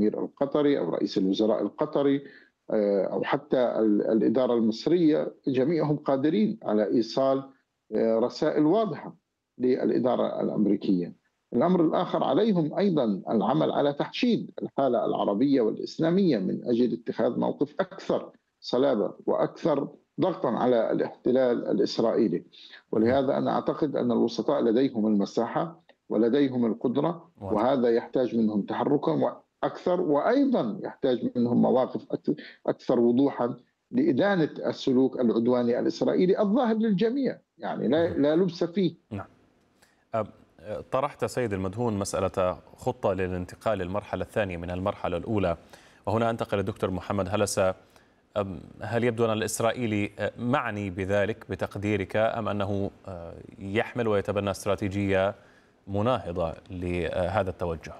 الأمير القطري أو رئيس الوزراء القطري أو حتى الإدارة المصرية، جميعهم قادرين على إيصال رسائل واضحة للإدارة الأمريكية. الأمر الآخر، عليهم أيضا العمل على تحشيد الحالة العربية والإسلامية من أجل اتخاذ موقف أكثر صلابة وأكثر ضغطا على الاحتلال الإسرائيلي. ولهذا أنا أعتقد أن الوسطاء لديهم المساحة ولديهم القدرة، وهذا يحتاج منهم تحركا أكثر، وأيضا يحتاج منهم مواقف أكثر وضوحا لإدانة السلوك العدواني الإسرائيلي الظاهر للجميع، يعني لا لبس فيه. نعم. طرحت سيد المدهون مسألة خطة للانتقال للمرحلة الثانية من المرحلة الأولى، وهنا أنتقل للدكتور محمد هلسة. هل يبدو أن الإسرائيلي معني بذلك بتقديرك، أم أنه يحمل ويتبنى استراتيجية مناهضة لهذا التوجه؟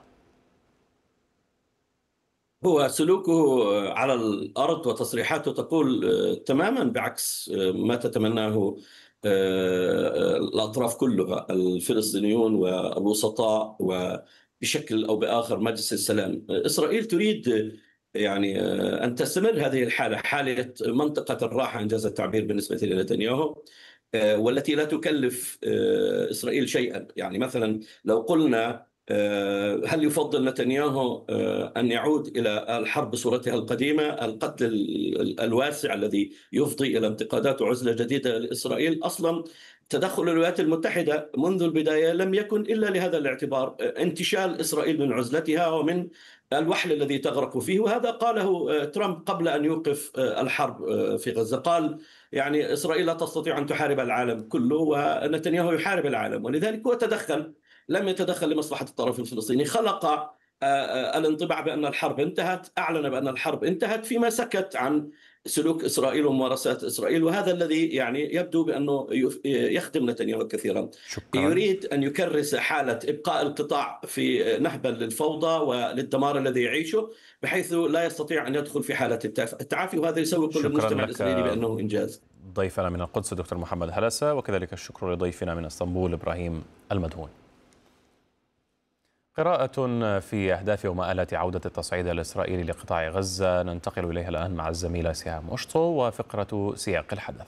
هو سلوكه على الأرض وتصريحاته تقول تماما بعكس ما تتمناه الأطراف كلها، الفلسطينيون والوسطاء وبشكل أو بآخر مجلس السلام. إسرائيل تريد يعني أن تستمر هذه الحالة، حالة منطقة الراحة إنجاز التعبير بالنسبة لنتنياهو، والتي لا تكلف إسرائيل شيئا. يعني مثلا لو قلنا هل يفضل نتنياهو أن يعود إلى الحرب بصورتها القديمة، القتل الواسع الذي يفضي إلى انتقادات وعزلة جديدة لإسرائيل؟ أصلا تدخل الولايات المتحدة منذ البداية لم يكن إلا لهذا الاعتبار، انتشال إسرائيل من عزلتها ومن الوحل الذي تغرق فيه. وهذا قاله ترامب قبل أن يوقف الحرب في غزة، قال يعني إسرائيل لا تستطيع أن تحارب العالم كله، ونتنياهو يحارب العالم. ولذلك هو تدخل، لم يتدخل لمصلحة الطرف الفلسطيني، خلق الانطباع بأن الحرب انتهت، أعلن بأن الحرب انتهت، فيما سكت عن سلوك إسرائيل وممارسات إسرائيل. وهذا الذي يعني يبدو بأنه يخدم نتنياهو كثيرا. شكرا. يريد أن يكرس حالة إبقاء القطاع في نهبة للفوضى وللدمار الذي يعيشه، بحيث لا يستطيع أن يدخل في حالة التعافي، وهذا يسوق للمجتمع الإسرائيلي بأنه إنجاز. ضيفنا من القدس دكتور محمد هلسة، وكذلك الشكر لضيفنا من اسطنبول إبراهيم المدهون. قراءة في أهداف ومآلات عودة التصعيد الإسرائيلي لقطاع غزة، ننتقل إليها الآن مع الزميلة سهام أشطو وفقرة سياق الحدث.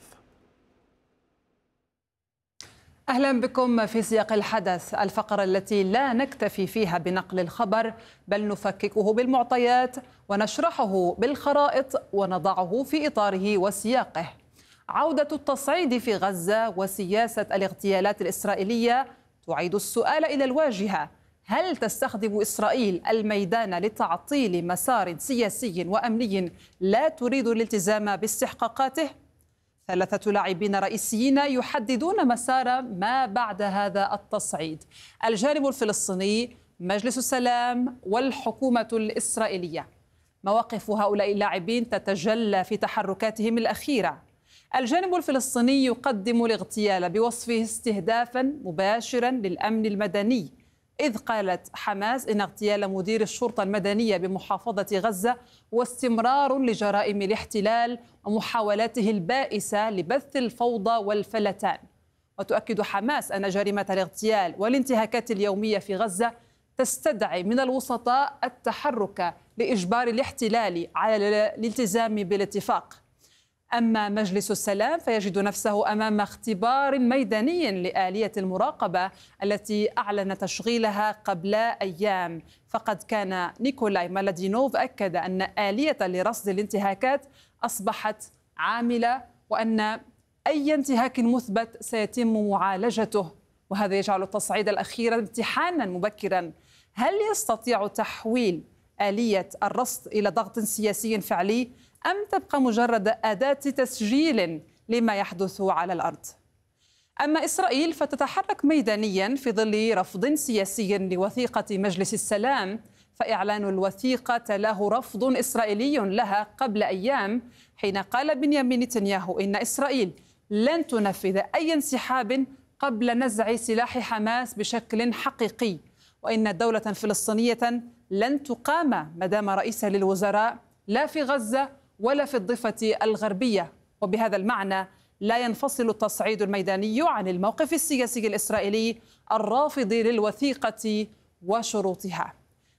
أهلا بكم في سياق الحدث، الفقرة التي لا نكتفي فيها بنقل الخبر، بل نفككه بالمعطيات ونشرحه بالخرائط ونضعه في إطاره وسياقه. عودة التصعيد في غزة وسياسة الاغتيالات الإسرائيلية تعيد السؤال إلى الواجهة: هل تستخدم إسرائيل الميدان لتعطيل مسار سياسي وأمني لا تريد الالتزام باستحقاقاته؟ 3 لاعبين رئيسيين يحددون مسار ما بعد هذا التصعيد: الجانب الفلسطيني، مجلس السلام، والحكومة الإسرائيلية. مواقف هؤلاء اللاعبين تتجلى في تحركاتهم الأخيرة. الجانب الفلسطيني يقدم الاغتيال بوصفه استهدافا مباشرا للأمن المدني، إذ قالت حماس إن اغتيال مدير الشرطة المدنية بمحافظة غزة واستمرار لجرائم الاحتلال ومحاولاته البائسة لبث الفوضى والفلتان. وتؤكد حماس أن جريمة الاغتيال والانتهاكات اليومية في غزة تستدعي من الوسطاء التحرك لإجبار الاحتلال على الالتزام بالاتفاق. أما مجلس السلام فيجد نفسه أمام اختبار ميداني لآلية المراقبة التي أعلن تشغيلها قبل أيام، فقد كان نيكولاي مالادينوف أكد أن آلية لرصد الانتهاكات أصبحت عاملة، وأن أي انتهاك مثبت سيتم معالجته، وهذا يجعل التصعيد الأخير امتحانا مبكرا. هل يستطيع تحويل آلية الرصد إلى ضغط سياسي فعلي، أم تبقى مجرد أداة تسجيل لما يحدث على الأرض؟ أما إسرائيل فتتحرك ميدانيا في ظل رفض سياسي لوثيقة مجلس السلام، فإعلان الوثيقة تلاه رفض إسرائيلي لها قبل أيام، حين قال بنيامين نتنياهو إن إسرائيل لن تنفذ أي انسحاب قبل نزع سلاح حماس بشكل حقيقي، وإن دولة فلسطينية لن تقام مدام رئيس للوزراء لا في غزة ولا في الضفة الغربية. وبهذا المعنى لا ينفصل التصعيد الميداني عن الموقف السياسي الإسرائيلي الرافض للوثيقة وشروطها.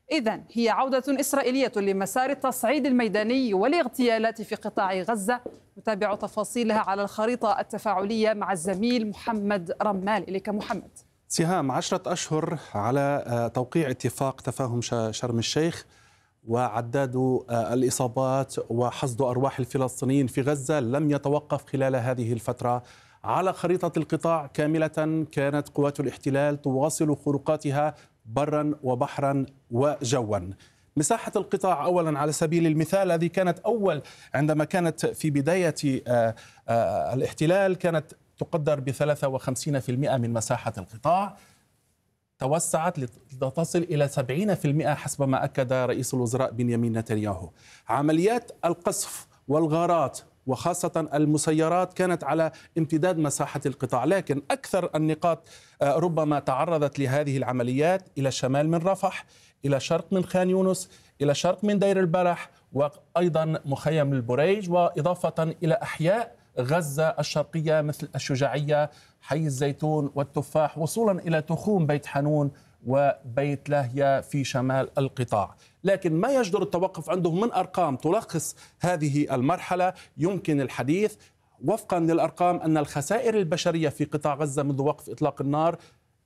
إذن هي عودة إسرائيلية لمسار التصعيد الميداني والاغتيالات في قطاع غزة. نتابع تفاصيلها على الخريطة التفاعلية مع الزميل محمد رمال. إليك محمد. سهام، 10 أشهر على توقيع اتفاق تفاهم شرم الشيخ، وعداد الإصابات وحصد أرواح الفلسطينيين في غزة لم يتوقف خلال هذه الفترة. على خريطة القطاع كاملة كانت قوات الاحتلال تواصل خروقاتها برا وبحرا وجوا. مساحة القطاع أولا على سبيل المثال، هذه كانت عندما كانت في بداية الاحتلال كانت تقدر ب53% من مساحة القطاع، توسعت لتصل إلى 70% حسب ما أكد رئيس الوزراء بنيامين نتنياهو. عمليات القصف والغارات وخاصة المسيرات كانت على امتداد مساحة القطاع، لكن أكثر النقاط ربما تعرضت لهذه العمليات إلى الشمال من رفح، إلى شرق من خان يونس، إلى شرق من دير البلح، وأيضا مخيم البريج، وإضافة إلى أحياء غزة الشرقية مثل الشجاعية، حي الزيتون والتفاح، وصولا إلى تخوم بيت حنون وبيت لاهيا في شمال القطاع. لكن ما يجدر التوقف عندهم من أرقام تلخص هذه المرحلة. يمكن الحديث وفقا للأرقام أن الخسائر البشرية في قطاع غزة منذ وقف إطلاق النار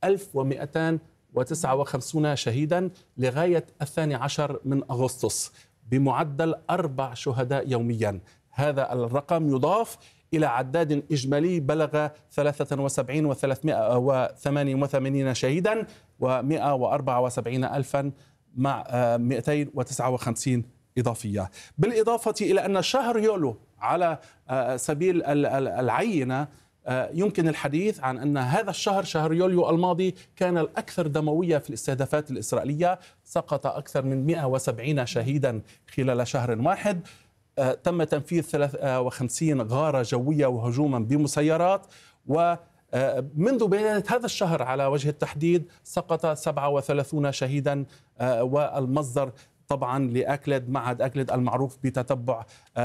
1259 شهيدا لغاية 12 من أغسطس، بمعدل 4 شهداء يوميا. هذا الرقم يضاف إلى عداد إجمالي بلغ 73 و388 شهيدا و174 ألفا مع 259 إضافية. بالإضافة إلى أن شهر يوليو على سبيل العينة يمكن الحديث عن أن هذا الشهر، شهر يوليو الماضي، كان الأكثر دموية في الاستهدافات الإسرائيلية. سقط أكثر من 170 شهيدا خلال شهر واحد. تم تنفيذ 53 غارة جوية وهجوما بمسيرات، ومنذ بداية هذا الشهر على وجه التحديد سقط 37 شهيدا. والمصدر طبعا لأكلد، معهد أكلد المعروف بتتبع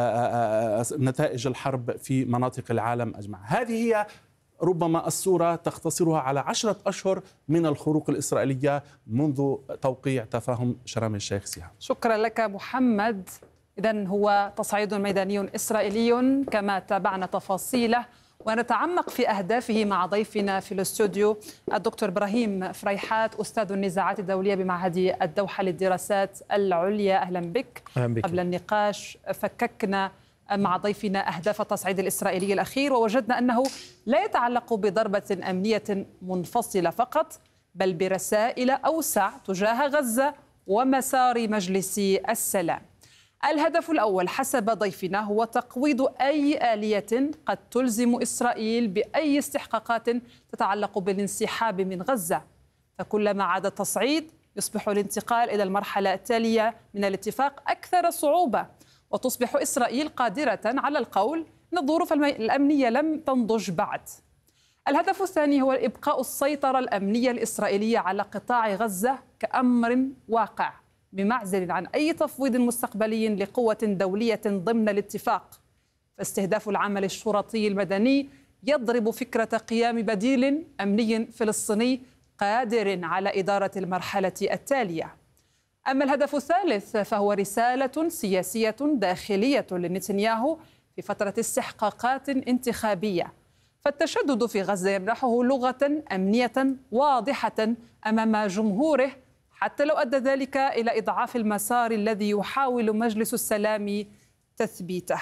نتائج الحرب في مناطق العالم أجمع. هذه هي ربما الصورة تختصرها على 10 أشهر من الخروق الإسرائيلية منذ توقيع تفاهم شرم الشيخ. سهام، شكرا لك محمد. إذن هو تصعيد ميداني إسرائيلي كما تابعنا تفاصيله، ونتعمق في أهدافه مع ضيفنا في الاستوديو الدكتور إبراهيم فريحات، أستاذ النزاعات الدولية بمعهد الدوحة للدراسات العليا. أهلا بك. قبل النقاش فككنا مع ضيفنا أهداف التصعيد الإسرائيلي الأخير، ووجدنا أنه لا يتعلق بضربة أمنية منفصلة فقط، بل برسائل أوسع تجاه غزة ومسار مجلس السلام. الهدف الأول حسب ضيفنا هو تقويض أي آلية قد تلزم إسرائيل بأي استحقاقات تتعلق بالانسحاب من غزة، فكلما عاد التصعيد يصبح الانتقال إلى المرحلة التالية من الاتفاق أكثر صعوبة، وتصبح إسرائيل قادرة على القول أن الظروف الأمنية لم تنضج بعد. الهدف الثاني هو إبقاء السيطرة الأمنية الإسرائيلية على قطاع غزة كأمر واقع، بمعزل عن أي تفويض مستقبلي لقوة دولية ضمن الاتفاق. فاستهداف العمل الشرطي المدني يضرب فكرة قيام بديل أمني فلسطيني قادر على إدارة المرحلة التالية. أما الهدف الثالث فهو رسالة سياسية داخلية لنتنياهو في فترة استحقاقات انتخابية، فالتشدد في غزة يمنحه لغة أمنية واضحة أمام جمهوره، حتى لو أدى ذلك إلى إضعاف المسار الذي يحاول مجلس السلام تثبيته.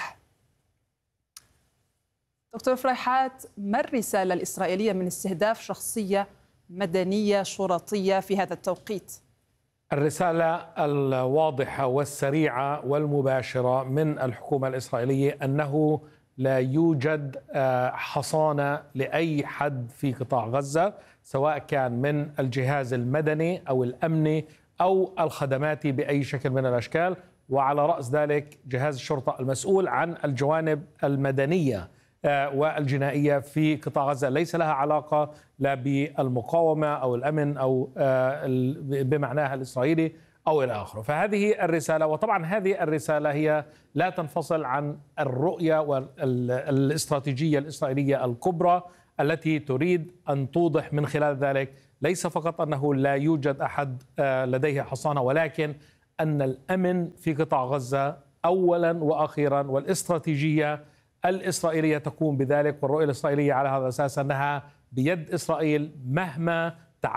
دكتور فريحات، ما الرسالة الإسرائيلية من استهداف شخصية مدنية شرطية في هذا التوقيت؟ الرسالة الواضحة والسريعة والمباشرة من الحكومة الإسرائيلية أنه لا يوجد حصانة لأي حد في قطاع غزة، سواء كان من الجهاز المدني أو الأمني أو الخدماتي بأي شكل من الأشكال، وعلى رأس ذلك جهاز الشرطة المسؤول عن الجوانب المدنية والجنائية في قطاع غزة، ليس لها علاقة لا بالمقاومة أو الأمن أو بمعناها الإسرائيلي أو إلى آخره. فهذه الرسالة، وطبعا هذه الرسالة هي لا تنفصل عن الرؤية والاستراتيجية الإسرائيلية الكبرى التي تريد أن توضح من خلال ذلك ليس فقط أنه لا يوجد أحد لديه حصانة، ولكن أن الأمن في قطاع غزة أولا وأخيرا، والاستراتيجية الإسرائيلية تقوم بذلك، والرؤية الإسرائيلية على هذا الأساس أنها بيد إسرائيل مهما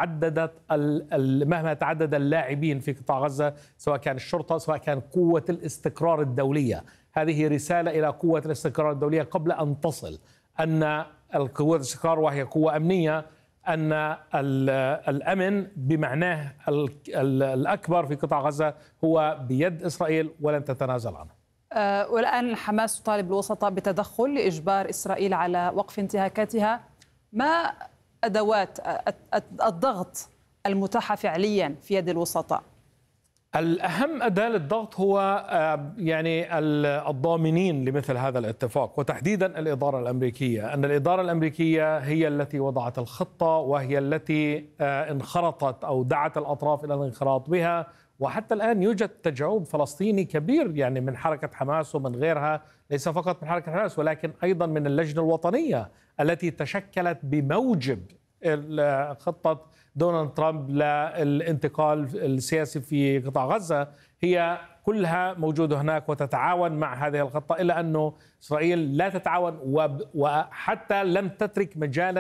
تعدد اللاعبين في قطاع غزة، سواء كان الشرطة سواء كان قوة الاستقرار الدولية. هذه رسالة إلى قوة الاستقرار الدولية قبل أن تصل أن القوة الاستقرار وهي قوة أمنية، أن الأمن بمعناه الأكبر في قطاع غزة هو بيد إسرائيل ولن تتنازل عنه. والآن حماس تطالب الوسطاء بتدخل لإجبار إسرائيل على وقف انتهاكاتها. ما أدوات الضغط المتاحة فعليا في يد الوسطاء؟ الأهم أداة للضغط هو يعني الضامنين لمثل هذا الاتفاق، وتحديدا الإدارة الأمريكية. أن الإدارة الأمريكية هي التي وضعت الخطة، وهي التي انخرطت أو دعت الأطراف إلى الانخراط بها. وحتى الآن يوجد تجاوب فلسطيني كبير يعني من حركة حماس ومن غيرها، ليس فقط من حركة حماس ولكن أيضا من اللجنة الوطنية التي تشكلت بموجب خطة دونالد ترامب للانتقال السياسي في قطاع غزة. هي كلها موجودة هناك وتتعاون مع هذه الخطة، إلا أنه إسرائيل لا تتعاون وحتى لم تترك مجالا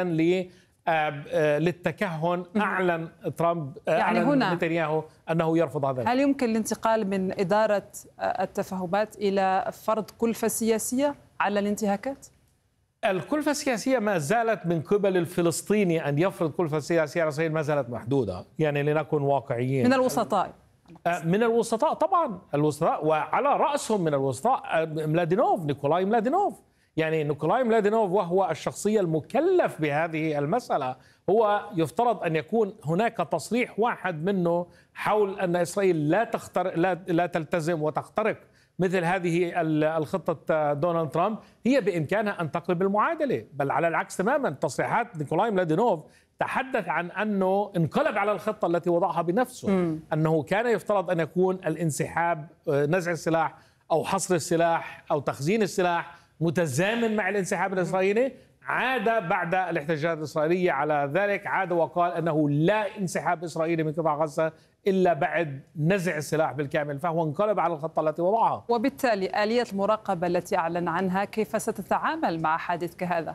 للتكهن. أعلن ترامب يعني هنا نتنياهو أنه يرفض هذا. هل يمكن الانتقال من إدارة التفاهمات إلى فرض كلفة سياسية على الانتهاكات؟ الكلفة السياسية ما زالت من قبل الفلسطيني أن يفرض كلفة سياسية على إسرائيل ما زالت محدودة، يعني لنكن واقعيين. من الوسطاء؟ من الوسطاء طبعا، الوسطاء وعلى رأسهم من الوسطاء نيكولاي ملادينوف. يعني نيكولاي ملادينوف وهو الشخصية المكلف بهذه المسألة، هو يفترض أن يكون هناك تصريح واحد منه حول أن إسرائيل لا تلتزم وتخترق مثل هذه الخطة دونالد ترامب. هي بإمكانها أن تقلب المعادلة، بل على العكس تماما. تصريحات نيكولاي ملادينوف تحدث عن أنه انقلب على الخطة التي وضعها بنفسه. أنه كان يفترض أن يكون الانسحاب، نزع السلاح أو حصر السلاح أو تخزين السلاح متزامن مع الانسحاب الإسرائيلي. عاد بعد الاحتجاجات الإسرائيلية على ذلك، عاد وقال أنه لا انسحاب إسرائيلي من قطاع غزة إلا بعد نزع السلاح بالكامل، فهو انقلب على الخطة التي وضعها. وبالتالي آلية المراقبة التي أعلن عنها كيف ستتعامل مع حادث كهذا؟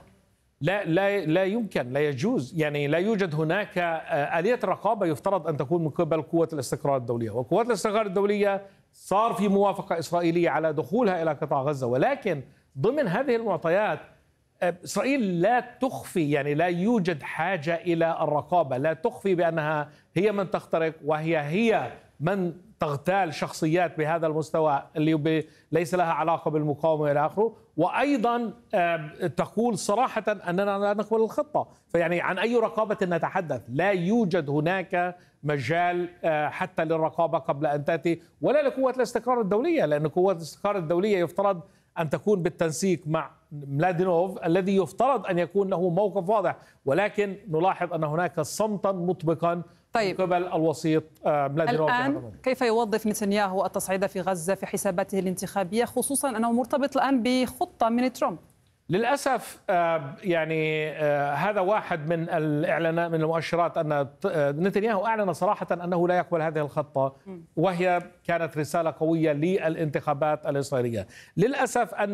لا يمكن، لا يجوز. يعني لا يوجد هناك آلية الرقابة يفترض أن تكون من قبل قوة الاستقرار الدولية، وقوات الاستقرار الدولية صار في موافقة إسرائيلية على دخولها إلى قطاع غزة، ولكن ضمن هذه المعطيات إسرائيل لا تخفي، يعني لا يوجد حاجة إلى الرقابة، لا تخفي بأنها هي من تخترق وهي من تغتال شخصيات بهذا المستوى اللي ليس لها علاقة بالمقاومة إلى آخره. وأيضا تقول صراحة أننا لا نقبل الخطة. فيعني عن أي رقابة نتحدث؟ لا يوجد هناك مجال حتى للرقابة قبل أن تأتي، ولا لقوة الاستقرار الدولية، لأن قوة الاستقرار الدولية يفترض أن تكون بالتنسيق مع ملادينوف الذي يفترض أن يكون له موقف واضح، ولكن نلاحظ أن هناك صمتا مطبقا من قبل الوسيط ملادينوف. الآن كيف يوظف نتنياهو التصعيد في غزة في حساباته الانتخابية، خصوصا أنه مرتبط الآن بخطة من ترامب؟ للأسف يعني هذا واحد من الإعلانات، من المؤشرات أن نتنياهو أعلن صراحة أنه لا يقبل هذه الخطة، وهي كانت رسالة قوية للانتخابات الإسرائيلية. للأسف أن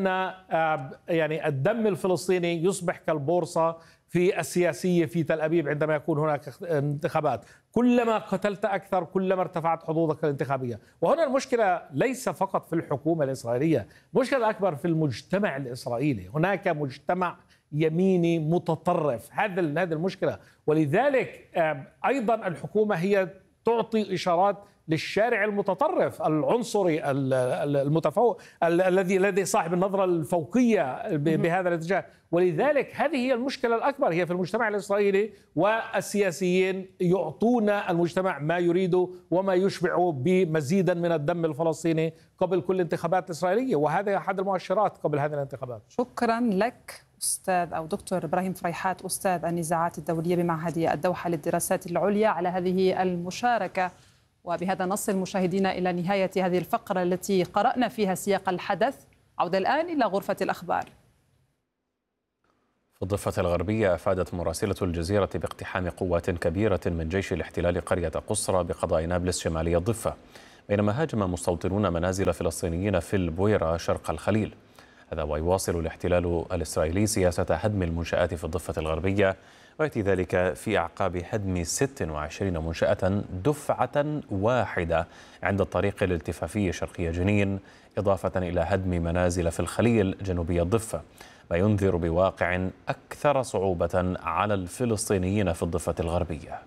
يعني الدم الفلسطيني يصبح كالبورصة في السياسية في تل أبيب عندما يكون هناك انتخابات. كلما قتلت أكثر كلما ارتفعت حظوظك الانتخابية. وهنا المشكلة ليس فقط في الحكومة الإسرائيلية، المشكلة الأكبر في المجتمع الإسرائيلي. هناك مجتمع يميني متطرف، هذا المشكلة. ولذلك أيضا الحكومة هي تعطي إشارات للشارع المتطرف العنصري المتفوق الذي صاحب النظرة الفوقية بهذا الاتجاه. ولذلك هذه هي المشكلة الأكبر، هي في المجتمع الإسرائيلي، والسياسيين يعطون المجتمع ما يريده وما يشبعه بمزيدا من الدم الفلسطيني قبل كل انتخابات إسرائيلية، وهذا أحد المؤشرات قبل هذه الانتخابات. شكرا لك أستاذ أو دكتور إبراهيم فريحات، أستاذ النزاعات الدولية بمعهد الدوحة للدراسات العليا، على هذه المشاركة. وبهذا نصل مشاهدينا إلى نهاية هذه الفقرة التي قرأنا فيها سياق الحدث. عودة الآن إلى غرفة الأخبار. في الضفة الغربية أفادت مراسلة الجزيرة باقتحام قوات كبيرة من جيش الاحتلال قرية قصرى بقضاء نابلس شمالي الضفة، بينما هاجم مستوطنون منازل فلسطينيين في البويرة شرق الخليل. هذا ويواصل الاحتلال الإسرائيلي سياسة هدم المنشآت في الضفة الغربية، ويأتي ذلك في أعقاب هدم 26 منشأة دفعة واحدة عند الطريق الالتفافي شرقي جنين، إضافة إلى هدم منازل في الخليل جنوبي الضفة، ما ينذر بواقع أكثر صعوبة على الفلسطينيين في الضفة الغربية.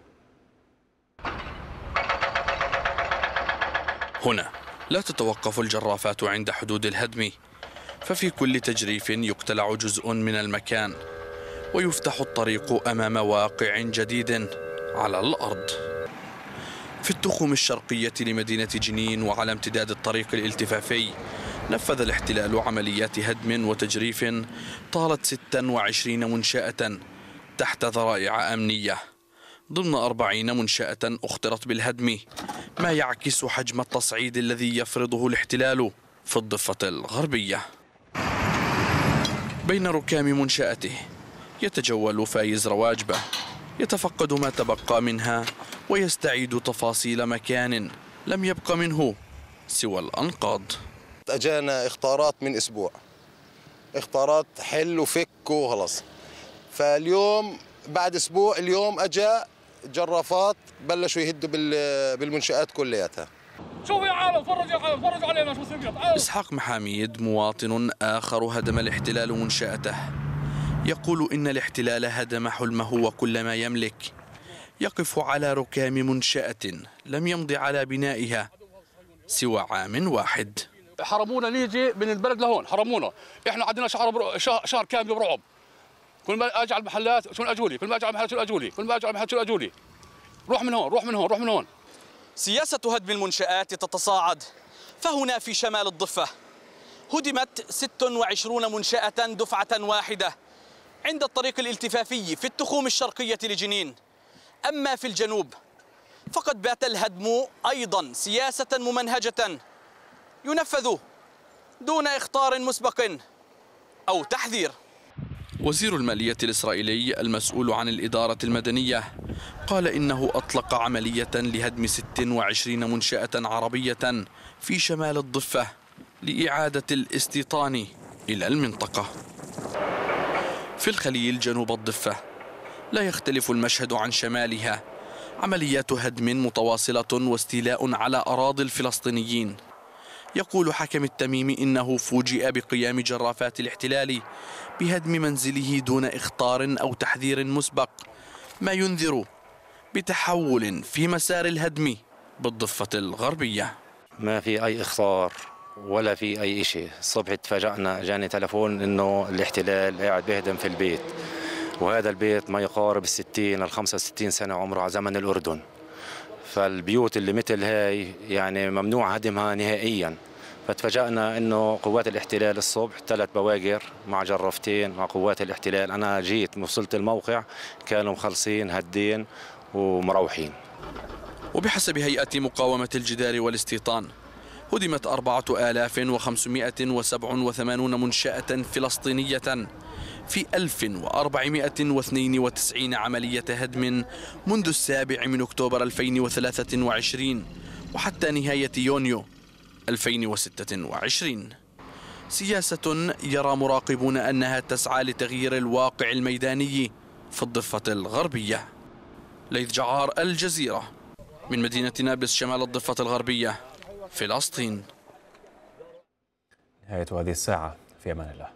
هنا لا تتوقف الجرافات عند حدود الهدم، ففي كل تجريف يقتلع جزء من المكان ويفتح الطريق أمام واقع جديد على الأرض. في التخوم الشرقية لمدينة جنين وعلى امتداد الطريق الالتفافي نفذ الاحتلال عمليات هدم وتجريف طالت 26 منشأة تحت ذرائع أمنية ضمن 40 منشأة اخترت بالهدم، ما يعكس حجم التصعيد الذي يفرضه الاحتلال في الضفة الغربية. بين ركام منشأته يتجول فايز رواجبة، يتفقد ما تبقى منها ويستعيد تفاصيل مكان لم يبق منه سوى الأنقاض. أجانا اختارات من أسبوع، اختارات حل وفك وخلص، فاليوم بعد أسبوع اليوم أجا جرافات بلشوا يهدوا بالمنشآت كلياتها. شوفوا يا عالم، فرجوا يا عالم، فرجوا علينا شو صار. إسحاق محاميد مواطن آخر هدم الاحتلال منشأته، يقول إن الاحتلال هدم حلمه وكل ما يملك، يقف على ركام منشأة لم يمضي على بنائها سوى عام واحد. حرمونا نيجي من البلد لهون، حرمونا، احنا عندنا شهر كامل برعب. كل ما اجي على المحلات شو اجوا لي، كل ما اجي على المحلات شو اجوا لي، كل ما اجي على المحلات شو اجوا لي. روح من هون، روح من هون، روح من هون. سياسة هدم المنشآت تتصاعد، فهنا في شمال الضفة هدمت 26 منشأة دفعة واحدة عند الطريق الالتفافي في التخوم الشرقية لجنين. أما في الجنوب فقد بات الهدم أيضا سياسة ممنهجة ينفذ دون إخطار مسبق أو تحذير. وزير المالية الإسرائيلي المسؤول عن الإدارة المدنية قال إنه أطلق عملية لهدم 26 منشأة عربية في شمال الضفة لإعادة الاستيطان إلى المنطقة. في الخليل جنوب الضفة لا يختلف المشهد عن شمالها، عمليات هدم متواصلة واستيلاء على أراضي الفلسطينيين. يقول حكم التميمي إنه فوجئ بقيام جرافات الاحتلال بهدم منزله دون إخطار أو تحذير مسبق، ما ينذر بتحول في مسار الهدم بالضفة الغربية. ما في أي إخطار ولا في أي شيء. الصبح تفاجأنا، جاني تلفون إنه الاحتلال قاعد بيهدم في البيت، وهذا البيت ما يقارب 60 ل 65 سنة عمره على زمن الأردن. فالبيوت اللي مثل هاي يعني ممنوع هدمها نهائيا. فتفاجأنا إنه قوات الاحتلال الصبح 3 بواقر مع جرافتين مع قوات الاحتلال. أنا جيت وصلت الموقع كانوا مخلصين هدين ومروحين. وبحسب هيئة مقاومة الجدار والاستيطان هدمت 4587 منشأة فلسطينية في 1492 عملية هدم منذ 7 أكتوبر 2023 وحتى نهاية يونيو 2026. سياسة يرى مراقبون أنها تسعى لتغيير الواقع الميداني في الضفة الغربية. ليث جعار، الجزيرة، من مدينة نابلس شمال الضفة الغربية، فلسطين. نهاية هذه الساعة، في أمان الله.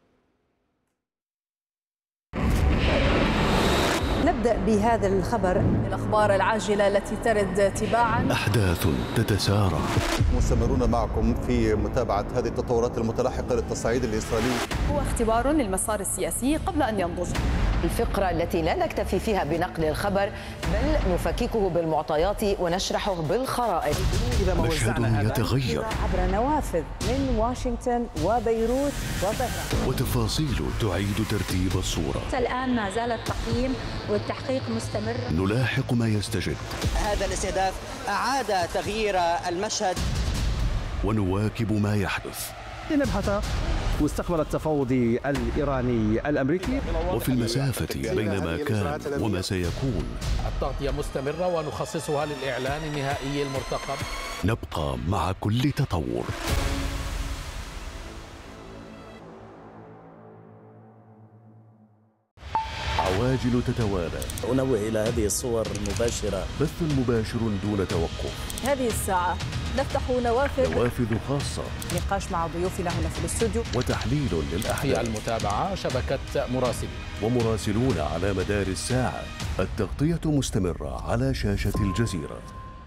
نبدأ بهذا الخبر، الأخبار العاجلة التي ترد تباعا. أحداث تتسارع. مستمرون معكم في متابعة هذه التطورات المتلاحقة للتصعيد الإسرائيلي. هو اختبار للمسار السياسي قبل أن ينضج. الفقرة التي لا نكتفي فيها بنقل الخبر بل نفككه بالمعطيات ونشرحه بالخرائط. مشهد يتغير عبر نوافذ من واشنطن وبيروت وطهران، وتفاصيل تعيد ترتيب الصورة. الآن ما زال التقييم والتحقيق مستمر. نلاحق ما يستجد. هذا الاستهداف أعاد تغيير المشهد ونواكب ما يحدث. نبحث واستقبل التفاوضي الإيراني الأمريكي. وفي المسافة بين ما كان وما سيكون التغطية مستمرة ونخصصها للإعلان النهائي المرتقب. نبقى مع كل تطور. عواجل تتوالى. أنوه إلى هذه الصور المباشرة. بث مباشر دون توقف. هذه الساعة نفتح نوافذ خاصة. نقاش مع ضيوفنا هنا في الاستوديو. وتحليل للأحداث. في المتابعة شبكة مراسلين. ومراسلون على مدار الساعة. التغطية مستمرة على شاشة الجزيرة.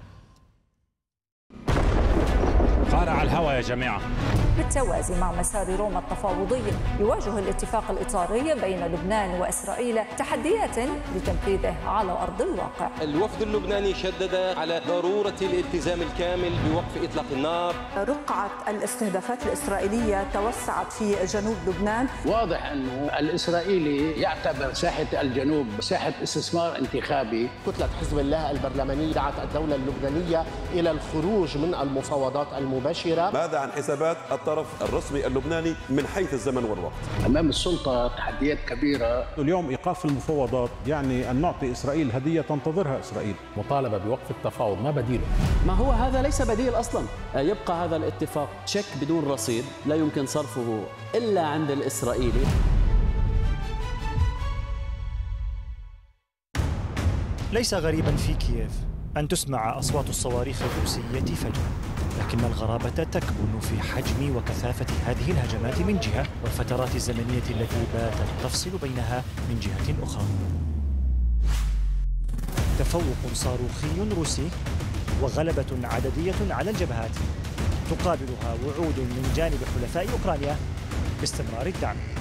قارع الهوى يا جماعة. بالتوازي مع مسار روما التفاوضي يواجه الاتفاق الإطاري بين لبنان وإسرائيل تحديات لتنفيذه على أرض الواقع. الوفد اللبناني شدد على ضرورة الالتزام الكامل بوقف إطلاق النار. رقعة الاستهدافات الإسرائيلية توسعت في جنوب لبنان. واضح أنه الإسرائيلي يعتبر ساحة الجنوب ساحة استثمار انتخابي. كتلة حزب الله البرلمانية دعت الدولة اللبنانية إلى الخروج من المفاوضات المباشرة. ماذا عن حسابات الطرف الرسمي اللبناني من حيث الزمن والوقت؟ أمام السلطة تحديات كبيرة. اليوم إيقاف المفاوضات يعني أن نعطي إسرائيل هدية تنتظرها إسرائيل. مطالبة بوقف التفاوض، ما بديله؟ ما هو هذا ليس بديل أصلا. يبقى هذا الاتفاق تشيك بدون رصيد لا يمكن صرفه إلا عند الإسرائيلي. ليس غريبا في كييف أن تسمع أصوات الصواريخ الروسية فجأة، لكن الغرابة تكمن في حجم وكثافة هذه الهجمات من جهة، والفترات الزمنية التي باتت تفصل بينها من جهة أخرى. تفوق صاروخي روسي وغلبة عددية على الجبهات تقابلها وعود من جانب حلفاء أوكرانيا باستمرار الدعم.